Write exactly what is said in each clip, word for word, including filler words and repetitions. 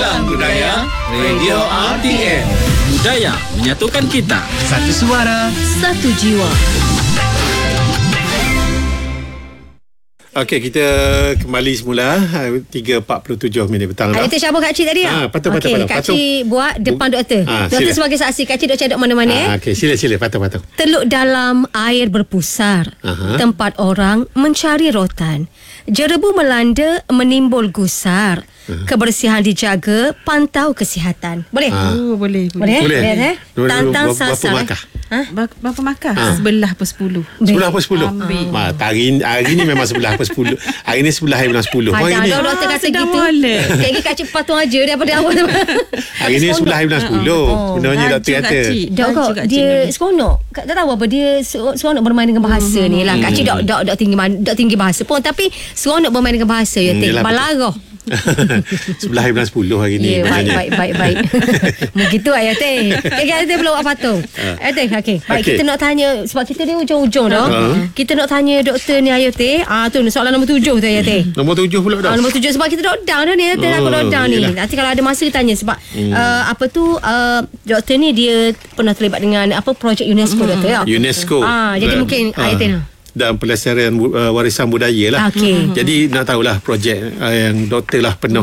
Bulan Budaya Radio R T M. Budaya menyatukan kita. Satu suara, satu jiwa. Okey, kita kembali semula tiga empat puluh tujuh minit petang. Ada siapa Kak Cik tadi? Ah, patut, patut, okay, patut, Kak patut. Cik buat depan doktor. Ah, doktor sila. sebagai saksi. Kak Cik dok cari dok mana-mana Ah, eh. okey, sila sila patut patut. Teluk dalam air berpusar. Aha. Tempat orang mencari rotan. Jerebu melanda menimbul gusar. Aha. Kebersihan dijaga, pantau kesihatan. Boleh? Ah. Oh, boleh. Boleh? Boleh. Lihat, eh? Dua- dua- Tantang berapa sasar. markah? Eh? Ba- Berapa markah? Ah. Sebelah per sepuluh. Sebelah apa sepuluh? Ambil. Ma, hari, hari ni memang sebelah apa sepuluh. Hari ni sebelah hari bulan sepuluh. Hari Ada ni, dok doktor kata sedang gitu. molek. Kayaknya Kak Cik patung aja daripada awal. hari ni sebelah hari bulan sepuluh. Sebenarnya Laju, doktor Kak kata. Cik. Dok Laju, kau Kak Cik dia dulu. seronok. Kak tak tahu apa dia ser- seronok bermain dengan bahasa Hmm. ni lah. Kak Cik dok dok dok tinggi man- dok tinggi bahasa pun tapi seronok bermain dengan bahasa ya Hmm, teh. yelah, betul. Balarah. Sebelah hari bulan sepuluh hari ni. Ya, baik, maknanya. baik, baik, baik. Begitu ayat teh. Okay, ayat teh belum buat patung. Ayat teh, okey. Baik, Okey. kita nak tanya, sebab kita ni ujung-ujung dah. Uh-huh. Kita nak tanya doktor ni ayat teh. Ah, tu soalan nombor tujuh tu ayat teh. Nombor tujuh pula dah. Ah, nombor tujuh sebab kita dok down dah ni. Ayat teh Oh, aku dok down ni. yelah. Nanti kalau ada masa kita tanya sebab uh, apa tu, uh, doktor ni dia pernah terlibat dengan apa projek UNESCO doktor ya. UNESCO. Ah, jadi Dan- mungkin ah, ayat teh lah. dan pelestarian uh, warisan budaya lah. Okey. Jadi nak tahulah projek uh, yang doktor lah penuh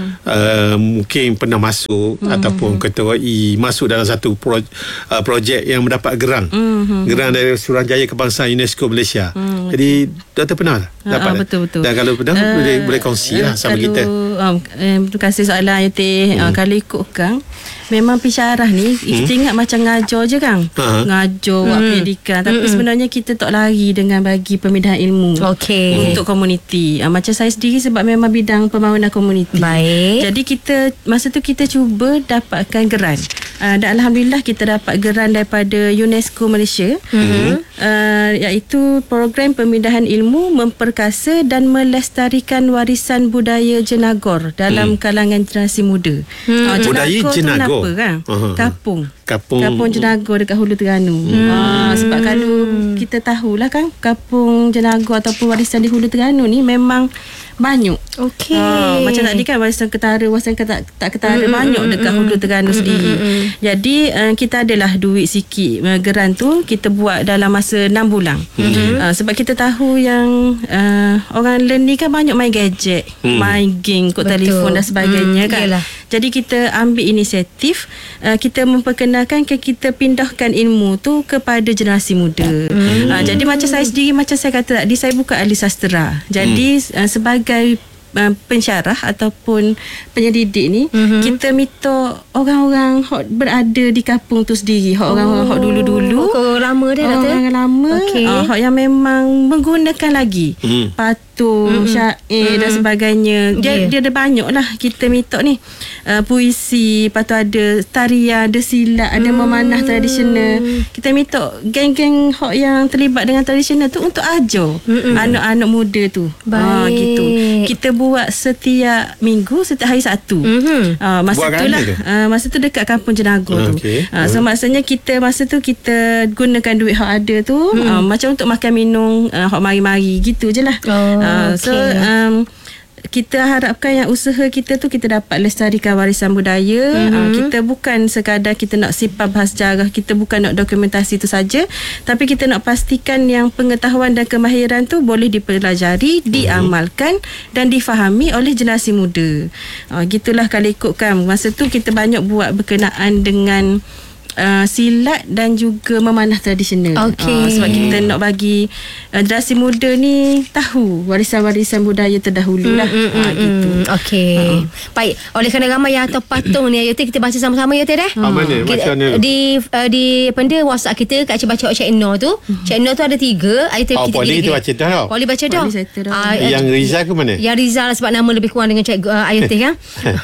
uh, mungkin pernah masuk ataupun ketua I masuk dalam satu pro, uh, projek yang mendapat gerang. Gerang dari Suruhanjaya Kebangsaan UNESCO Malaysia. Jadi doktor pernah dapat. Ah, betul, betul. Dan kalau pernah Uh, boleh boleh kongsi lah sama kalau, kita. Um, eh, terima kasih soalan Ayah Teh. Hmm. Uh, kalau ikut Kang, memang pensyarah ni hmm. kita ingat macam ngajar je Kang. Ha. Ngajar, buat Hmm. pendidikan. Tapi hmm. sebenarnya kita tak lari dengan bagi pemindahan ilmu. Okey. Untuk komuniti. Uh, macam saya sendiri sebab memang bidang pembangunan komuniti. Baik. Jadi kita masa tu kita cuba dapatkan geran. Uh, dan Alhamdulillah kita dapat geran daripada UNESCO Malaysia. Mm-hmm. Uh, iaitu program pemindahan ilmu memperkasa dan melestarikan warisan budaya Jenagor dalam mm. kalangan generasi muda. Mm. Uh, Budaya tu Jenagor? kenapa kan? Aha. Kapung. Kapung. Kapung Jenagor dekat Hulu Terengganu. Hmm. Uh, sebab kalau kita tahulah kan Kapung Jenagor ataupun warisan di Hulu Terengganu ni memang banyak. Okey. Uh, macam tadi kan warisan ketara, warisan tak, tak ketara Mm, mm, banyak mm, dekat mm, Hulu Terengganu mm, sendiri. mm, mm. Jadi uh, kita adalah duit sikit. Uh, geran tu kita buat dalam masa enam bulan. Mm-hmm. Uh, sebab kita tahu yang uh, orang learn ni kan banyak main gadget, Hmm. main game, kot Betul. telefon dan sebagainya Hmm, kan. yelah. Jadi kita ambil inisiatif, uh, kita memperkenalkan ke kita pindahkan ilmu tu kepada generasi muda. Hmm. Uh, jadi macam saya sendiri, macam saya kata tadi, saya bukan ahli sastera. Jadi hmm. uh, sebagai uh, pensyarah ataupun penyelidik ni, hmm. kita minta orang-orang hok berada di kampung tu sendiri, hok orang-orang hok dulu-dulu. Oh, lama dah doktor. Orang lama, Okey. uh, hok yang memang menggunakan lagi Hmm. patung, mm-hmm. syair mm-hmm. dan sebagainya. Dia Yeah. dia ada banyak lah kita minta ni. Uh, puisi, lepas tu ada tarian, ada silat, ada Mm. memanah tradisional. Kita minta geng-geng hok yang terlibat dengan tradisional tu untuk ajar mm-hmm. anak-anak muda tu. Baik. Ah, gitu. Kita buat setiap minggu, setiap hari Sabtu. Mhm. Uh, masa Buat kat tu lah mana tu? uh, masa tu dekat Kampung Jenagor Ah, tu. okey. Uh, so maksudnya kita masa tu kita gunakan duit hak ada tu hmm. uh, macam untuk makan minum uh, hak mari-mari gitu je lah. Oh, uh, so okey. um, kita harapkan yang usaha kita tu kita dapat lestarikan warisan budaya. Mm-hmm. Uh, kita bukan sekadar kita nak simpan bahasa sejarah, kita bukan nak dokumentasi tu saja, tapi kita nak pastikan yang pengetahuan dan kemahiran tu boleh dipelajari, mm-hmm. diamalkan dan difahami oleh generasi muda. Uh, gitulah kalau ikutkan. Masa tu kita banyak buat berkenaan dengan Uh, silat dan juga memanah tradisional. Okey. Uh, sebab kita nak bagi uh, generasi muda ni tahu warisan-warisan budaya terdahulu lah. Mm, mm, uh, mm, gitu. mm. Okey. Baik, oleh kerana ramai yang atau patung ni Ayuti, kita baca sama-sama ya teh dah. Ah, mana? Macam mana? Di uh, di apa dia WhatsApp kita Kak Cik baca Cik Eno tu. Cik Eno tu ada tiga. Ayuti Oh, kita Poli tu gini-gini. baca dah tau. Poli baca dah. Poli saya tahu. Ah, Yang Rizal ke mana? Yang Rizal sebab nama lebih kurang dengan Cik uh, Ayuti kan.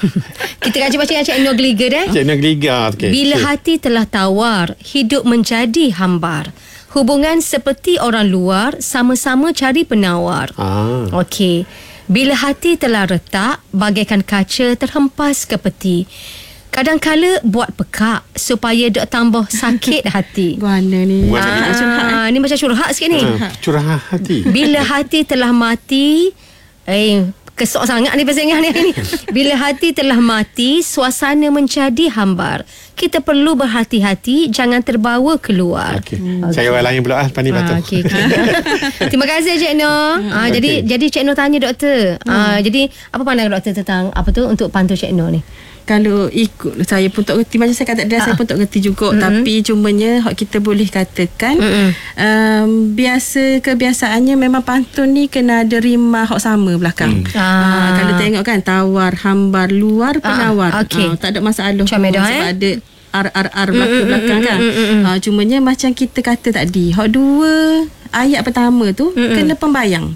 Kita Kak Cik baca yang Cik Eno geliga dah. Cik nak geliga. Okay. Bila Okay. hati telah tawar, hidup menjadi hambar. Hubungan seperti orang luar, sama-sama cari penawar. Ah. Okey. Bila hati telah retak, bagaikan kaca terhempas ke peti. Kadangkala buat pekak supaya dok tambah sakit hati. Mana ni? Buat sakit hati. Ah, ni macam curhat sikit ni. Ah, curah hati. Bila hati telah mati, eh Kesok sangat ni persaingan ni hari ni. Bila hati telah mati, suasana menjadi hambar. Kita perlu berhati-hati, jangan terbawa keluar. Okey. Okay. Saya orang lain pula ah, Pani Batu. Ah, okay, okay. Terima kasih Cik Noh. Ah, okay. Jadi jadi Cik Noh tanya doktor. Hmm. Ah, jadi apa pandangan doktor tentang apa tu untuk pantun Cik Noh ni? Kalau ikut saya pun tak reti, macam saya kata dia, ha. saya pun tak reti juga. Mm-hmm. Tapi cumanya kita boleh katakan mm-hmm. um, biasa kebiasaannya memang pantun ni kena ada rima hak sama belakang. Mm. Ah. Uh, kalau tengok kan, tawar, hambar, luar, penawar. Ah. Okay. Uh, tak ada masalah pun, sebab eh? ada R R R belakang, belakang kan. Uh, cumanya macam kita kata tadi, hak dua ayat pertama tu Mm-mm. kena pembayang.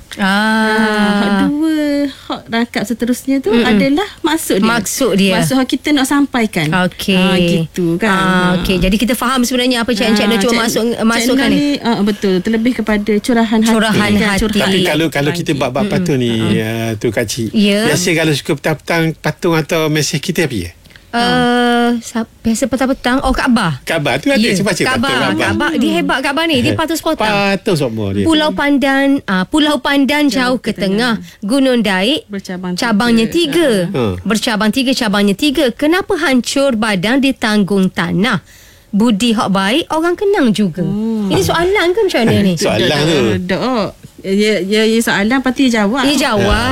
Ah. Hak dua hak rangkap seterusnya tu Mm-mm. adalah maksud dia. Maksud dia. Maksud hak kita nak sampaikan. Okey. Ah, gitu kan. Ah, okey. Jadi kita faham sebenarnya apa Cik Encik nak cuba masuk masukkan ni. Ah, betul. Terlebih kepada curahan hati. Curahan kan? hati. Curahan Tapi kalau kalau kita bab-bab patung ni uh, tu Kak Cik. Yeah. Biasa kalau suka petang-petang patung atau mesej kita apa ya? Uh, biasa petang-petang Oh Kaabah Kaabah tu ada yeah. Saya baca Kaabah, Kaabah. Dia hebat Kaabah ni. Dia patut sepotong. Patut semua dia. Pulau Pandan uh, Pulau Pandan jauh, jauh ke tengah, tengah. Gunung Daik bercabang cabangnya tiga, tiga. Ha. Bercabang tiga, cabangnya tiga. Kenapa hancur badan ditanggung tanah? Budi hak baik orang kenang juga. hmm. Ini soalan ke macam mana ni? Soalan tu Dok Ya, ya, ya soalan pasti dia jawab. Dia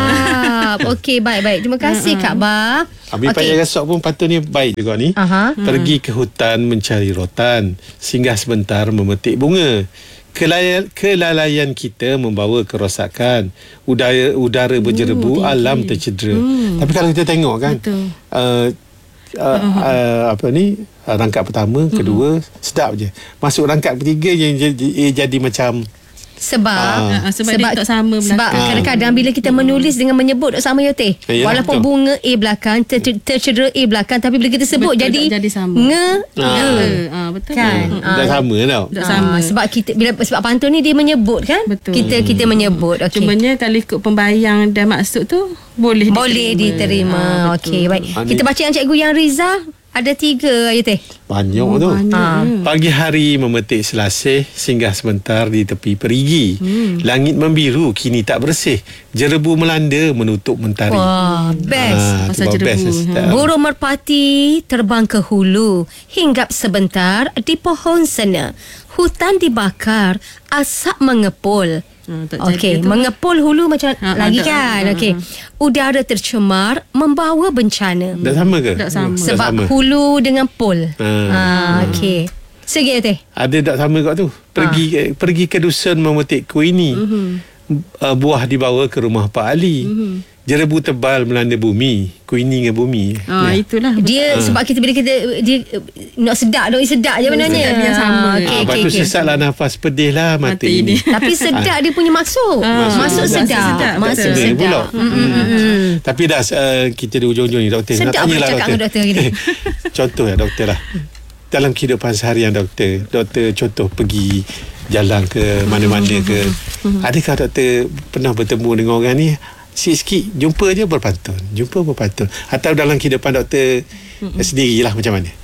jawab. Okey, baik-baik. Terima kasih Kak Ba. Habis okay. Payah Rasok pun patut ni baik juga ni. Aha. Pergi ke hutan mencari rotan, singgah sebentar memetik bunga. Kelalaian, kelalaian kita membawa kerosakan. Udara udara berjerebu, oh, alam tercedera. Hmm. Tapi kalau kita tengok kan, uh, uh, uh, apa ni, uh, rangkap pertama, hmm. kedua sedap je. Masuk rangkap ketiga yang jadi, jadi macam sebab ah. sebab, sebab dia tak sama belakang. Sebab kadang-kadang bila kita menulis dengan menyebut tak sama ya teh. Ya, walaupun betul. Bunga A belakang ter, tercedera A belakang, tapi bila kita sebut betul, jadi jadi sama. Nge ah. nge. Ah, betul. Kan? Ah. Dah sama tau. Dah sama. Ah, sebab kita bila sebab pantun ni dia menyebut kan? Betul. Kita kita menyebut. Okey. Cumanya kalau ikut pembayang dan maksud tu boleh boleh diterima. diterima. Ah, Okey, baik. Ah, kita baca yang Cikgu Yang Riza. Ada tiga ya teh. Banyak oh, tu. Banyak. Ha. Pagi hari memetik selasih, singgah sebentar di tepi perigi. Hmm. Langit membiru kini tak bersih. Jerebu melanda menutup mentari. Wah, best. Ha, pasal jerebu. Ha. Burung merpati terbang ke hulu, hinggap sebentar di pohon sana. Hutan dibakar, asap mengepul. Ha, Okey, mengepul hulu macam ha, lagi ha, kan. ha, Okey. Udara tercemar membawa bencana. Dah sama ke? Tak sama. Sebab sama. hulu dengan pul. Ha. Ha, okey. Segi teh. Ada tak sama kat tu? Pergi ha. pergi ke dusun memetik kuini. Uh-huh. Uh, buah dibawa ke rumah Pak Ali. Uh-huh. Jerebu tebal melanda bumi, kuini dengan bumi. Ah, ya. Itulah. Dia ha. sebab kita bila kita dia nak sedap, dok sedap je benarnya. Sedap yang sama. Okey, ah, okey. Lepas tu sesatlah nafas, pedihlah mata ini. Tapi sedap dia punya maksud. Ah, maksud sedap. sedap. Maksud sedap. sedap. Pula. Mm, mm, mm, mm. Tapi dah uh, kita di ujung-ujung ni doktor. Sedap nak tanyalah cakap dengan doktor ni. Contoh ya doktor lah. Dalam kehidupan seharian doktor, doktor contoh pergi jalan ke mana-mana ke. Adakah doktor pernah bertemu dengan orang ni? Sikit-sikit jumpa je berpantun, jumpa berpantun, atau dalam kehidupan doktor mm-hmm. sendirilah macam mana?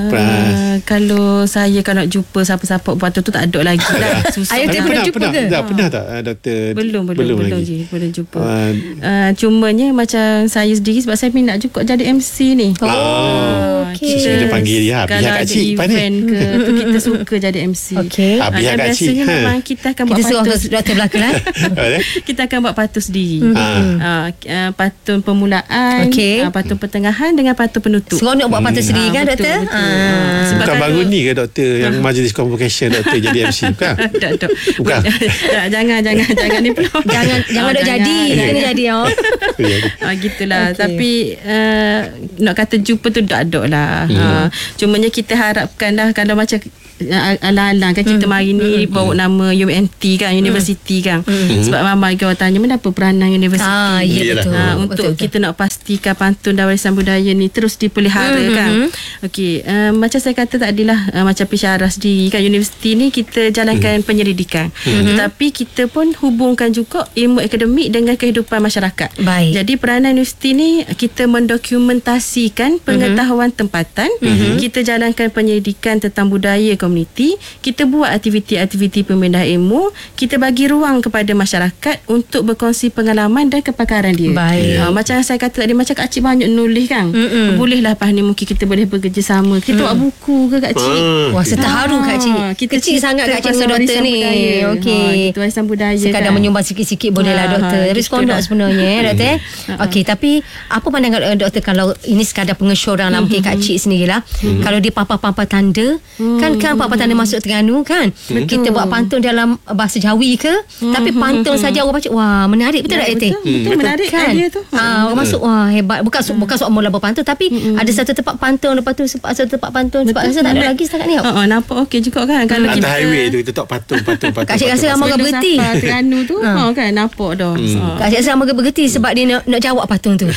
Uh, kalau saya kalau nak jumpa siapa-siapa berpantun tu tak ada lagi lah. Susah. Ayah tu pernah jumpa pernah, ke? Dah, pernah tak doktor? Belum, belum, belum, belum lagi. Belum jumpa. Uh, uh, cumanya macam saya sendiri sebab saya minat juga jadi M C ni. Oh, okey. Kita panggil dia kalau Biar Kak Cik ada event ke tu kita suka jadi M C. Okey. Ah, biar dan Kak Cik. biasanya Ha. memang kita akan Kita buat suruh pantun. doktor belakang eh. Kita akan buat pantun sendiri. Mm. Uh, uh, pantun permulaan, Okey. uh, pantun pertengahan dengan pantun penutup. Seronok buat pantun sendiri kan Ah, doktor? betul, betul. Ah. Sebab Bukan kalau- baru ni ke doktor yang majlis convocation doktor jadi M C bukan? Tak, tak. Bukan. Tak, jangan, jangan, jangan ni pula. Jangan jangan Ah, dok jadi, Ya. kena jadi oh. Ah, gitulah. Okey. Tapi uh, nak kata jumpa tu tak ada lah. Hmm. Uh, cumanya kita harapkan lah kalau macam uh, alang-alang kan kita mari ni bawa nama U M T kan, universiti kan. Sebab mama kau tanya kenapa peranan universiti. Ah, ya Iyalah. betul. Ha, untuk betul, betul. kita nak pastikan pantun dan warisan budaya ni terus dipelihara Mm-hmm. kan. Okey, uh, macam saya kata tadilah, uh, macam pensyarah sendiri kan, universiti ni kita jalankan hmm. penyelidikan. Hmm. Tetapi kita pun hubungkan juga ilmu akademik dengan kehidupan masyarakat. Baik. Jadi peranan universiti ni kita mendokumentasikan pengetahuan hmm. tempatan, hmm. kita jalankan penyelidikan tentang budaya komuniti, kita buat aktiviti-aktiviti pemindah ilmu, kita bagi ruang kepada masyarakat untuk berkongsi pengalaman dan kepakaran dia. Baik. Uh, macam saya kata tadi, macam Kak Cik banyak nulis kan. Mm-mm. Bolehlah lepas ni mungkin kita boleh bekerjasama. Kita mm. buat buku ke Kak Cik? Ah. Wah, terharu Kak Cik. Kita Kecil sangat Kak Cik dengan doktor ni. Okey. Ha, kita warisan budaya. Sekadar kan? menyumbang sikit-sikit bolehlah Ha, doktor. ha, Tapi seronok lah. sebenarnya eh, doktor. Okey, tapi apa pandangan uh, doktor kalau ini sekadar pengesyoran lah, mungkin Kak Cik sendirilah. Mm-hmm. Kalau dia pampah-pampah tanda, mm-hmm. kan kan pampah tanda masuk Terengganu kan. Mm-hmm. Kita buat pantun dalam bahasa Jawi ke, mm-hmm. tapi pantun saja orang baca, wah menarik betul tak ya, doktor? Betul, betul menarik kan? Idea tu. Ah, orang masuk, wah hebat. Bukan mm. bukan soal mula berpantun, tapi mm-hmm. ada satu tempat pantun, lepas tu satu tempat pantun. Sebab rasa tak ada lagi setakat ni. Oh, nampak okey juga kan. Kalau Atas kita highway tu kita tak patung patung patung. Kak Cik rasa ramai orang bergerti. Terengganu tu ha. kan nampak dah. Hmm. Kak Cik rasa ramai orang bergerti sebab dia nak, nak jawab patung tu.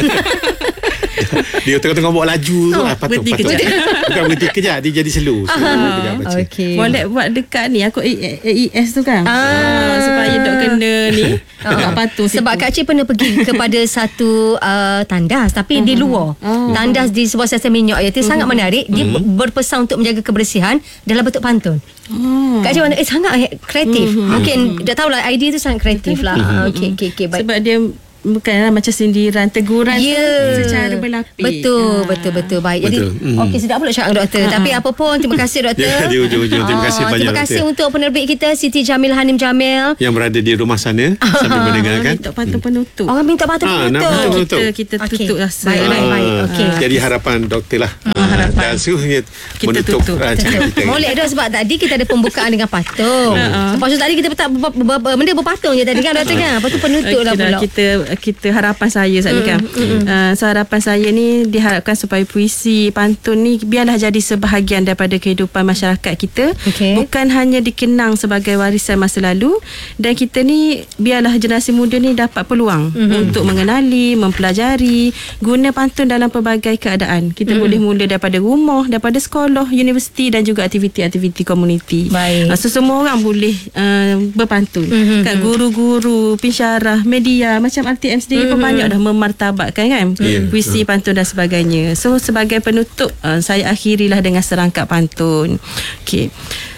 Dia tengah-tengah buat laju tu, Oh, ah, patung berhenti patung. kejap. Bukan berhenti kejap, dia jadi slow. slow kejap baca. Okey. Boleh buat dekat ni aku A E S tu kan. Ah. Supaya dok kena ni. Tak patung situ. Sebab Kak Cik pernah pergi kepada satu uh, tandas tapi uh-huh. di luar. Uh-huh. Tandas di sebuah stesen minyak iaitu uh-huh. sangat menarik. Dia uh-huh. berpesan untuk menjaga kebersihan dalam bentuk pantun. Uh-huh. Kak Cik mana eh sangat kreatif. Uh-huh. Mungkin tak tahulah idea tu sangat kreatif lah. Uh-huh. Okey okey okey baik. Sebab dia bukanlah macam sindiran, teguran yeah. secara berlapis. Betul, ha. betul, betul. Baik. Betul. Jadi, Mm. okey, sedap pula cakap doktor. Ha. Tapi apa pun, terima kasih doktor. Ya, di ujung-ujung. Terima kasih Ah, banyak, Terima kasih doktor. untuk penerbit kita, Siti Jamil Hanim Jamil. Yang berada di rumah sana sambil mendengarkan. Minta pantun penutup. Orang minta patut Ah, nak penutup. patut penutup. Kita, kita Okey. tutup rasa. Baik, baik, baik. Okey. Ah, Jadi harapan doktor lah. Ah, harapan. Dan suruhnya Kita menutup tutup. rancangan kita. Molek dah sebab tadi kita ada pembukaan dengan patung. Lepas tu tadi kita tak ber- ber- ber- benda berpatung je tadi kan doktor kan. Lepas tu penutup lah Okey pula. Kita kita harapan saya saat ni kan. Uh, so harapan saya ni diharapkan supaya puisi, pantun ni biarlah jadi sebahagian daripada kehidupan masyarakat kita. Okey. Bukan hanya dikenang sebagai warisan masa lalu, dan kita ni biarlah generasi muda ni dapat peluang mm-hmm. untuk mengenali, mempelajari, guna pantun dalam pelbagai keadaan. Kita mm-hmm. boleh mula daripada rumah, daripada sekolah, universiti dan juga aktiviti-aktiviti komuniti. Baik. Uh, so semua orang boleh uh, berpantun. Mm-hmm. Kat guru-guru, pensyarah, media macam R T M sendiri mm-hmm. pun banyak dah memartabatkan kan Yeah. puisi, pantun dan sebagainya. So sebagai penutup uh, saya akhirilah dengan serangkap pantun. Okey.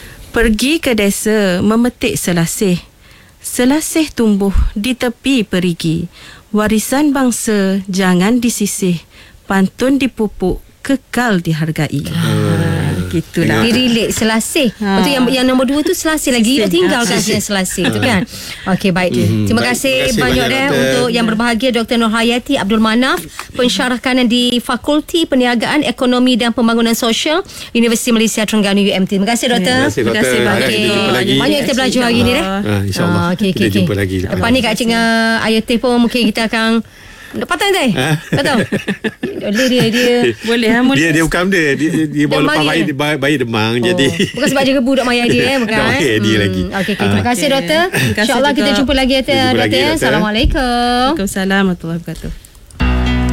Pergi ke desa memetik selasih. Selasih tumbuh di tepi perigi. Warisan bangsa jangan disisih. Pantun dipupuk kekal dihargai. Ah, gitulah. Dirilik selasih. Ha. Betul yang yang nombor dua tu selasih lagi. Selasih. Tinggalkan Ha. yang selasih tu kan. Okey baik. Mhm. Terima Baik, kasih terima kasih banyak banyak, dah doktor. untuk yang berbahagia Doktor Nur Hayati Abdul Manaf, pensyarah kanan di Fakulti Perniagaan, Ekonomi dan Pembangunan Sosial Universiti Malaysia Terengganu U M T. Terima kasih doktor. Terima kasih, Terima kasih doktor. banyak. Harap kita jumpa lagi. Banyak kita belajar hari ni dah. Ah, InsyaAllah. Ah, okey, kita okey, jumpa okey. lagi. Lepas ni Kak Cik dengan Ayah Teh pun mungkin kita akan patang teh. Ah. Patang. Boleh dia dia. Boleh ha, Dia dia bukan dia Dia, dia baru Demam lepas ya? bayi, bayi, bayi demang. Oh, Jadi bukan sebab jaga budak maya dia eh, bukan. Dah okey, dia lagi. Okey, okay. Terima Ah. kasih Okey. doktor. Terima kasih InsyaAllah kita juga. jumpa lagi Kita jumpa doktor. lagi, doktor. Assalamualaikum. Waalaikumsalam warahmatullahi wabarakatuh.